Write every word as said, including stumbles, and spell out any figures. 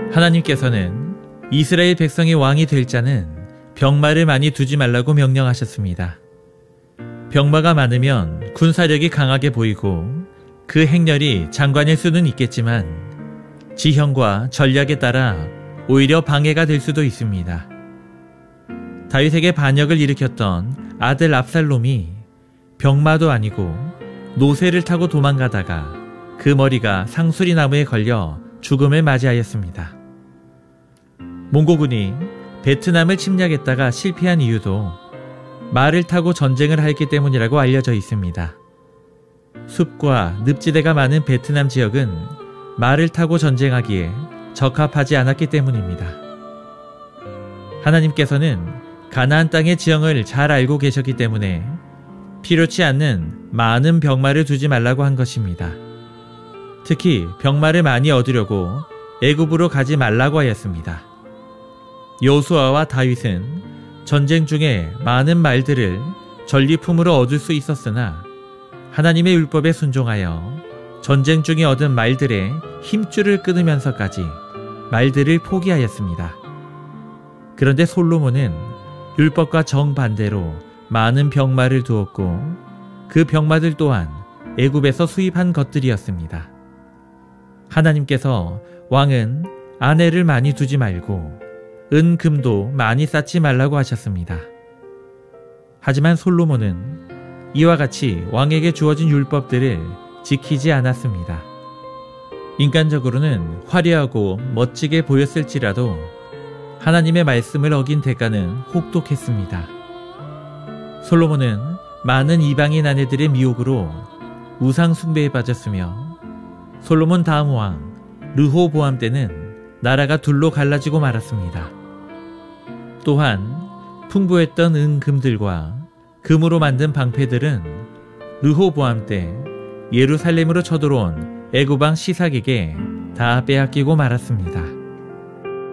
하나님께서는 이스라엘 백성의 왕이 될 자는 병마를 많이 두지 말라고 명령하셨습니다. 병마가 많으면 군사력이 강하게 보이고 그 행렬이 장관일 수는 있겠지만 지형과 전략에 따라 오히려 방해가 될 수도 있습니다. 다윗에게 반역을 일으켰던 아들 압살롬이 병마도 아니고 노새를 타고 도망가다가 그 머리가 상수리 나무에 걸려 죽음을 맞이하였습니다. 몽고군이 베트남을 침략했다가 실패한 이유도 말을 타고 전쟁을 하였기 때문이라고 알려져 있습니다. 숲과 늪지대가 많은 베트남 지역은 말을 타고 전쟁하기에 적합하지 않았기 때문입니다. 하나님께서는 가나안 땅의 지형을 잘 알고 계셨기 때문에 필요치 않는 많은 병마를 두지 말라고 한 것입니다. 특히 병마를 많이 얻으려고 애굽으로 가지 말라고 하였습니다. 여호수아와 다윗은 전쟁 중에 많은 말들을 전리품으로 얻을 수 있었으나 하나님의 율법에 순종하여 전쟁 중에 얻은 말들의 힘줄을 끊으면서까지 말들을 포기하였습니다. 그런데 솔로몬은 율법과 정반대로 많은 병마를 두었고 그 병마들 또한 애굽에서 수입한 것들이었습니다. 하나님께서 왕은 아내를 많이 두지 말고 은, 금도 많이 쌓지 말라고 하셨습니다. 하지만 솔로몬은 이와 같이 왕에게 주어진 율법들을 지키지 않았습니다. 인간적으로는 화려하고 멋지게 보였을지라도 하나님의 말씀을 어긴 대가는 혹독했습니다. 솔로몬은 많은 이방인 아내들의 미혹으로 우상 숭배에 빠졌으며 솔로몬 다음 왕 르호보암 때는 나라가 둘로 갈라지고 말았습니다. 또한 풍부했던 은, 금들과 금으로 만든 방패들은 르호보암 때 예루살렘으로 쳐들어온 애굽 왕 시삭에게 다 빼앗기고 말았습니다.